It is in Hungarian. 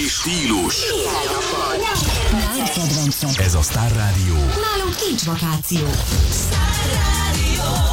stílus. Nagy kedvencem. Ez a Star Rádió. Nálunk nincs vakáció. Star Rádió.